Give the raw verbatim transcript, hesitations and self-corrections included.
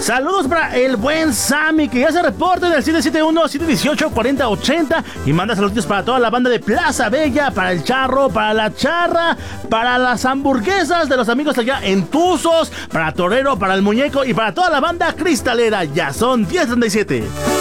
Saludos para el buen Sammy, que ya se reporta en el siete siete uno, siete uno ocho, cuatro cero ocho cero. Y manda saludos para toda la banda de Plaza Bella, para el Charro, para la Charra, para las hamburguesas de los amigos allá en Tuzos, para Torero, para el Muñeco y para toda la banda cristalera. Ya son diez treinta y siete.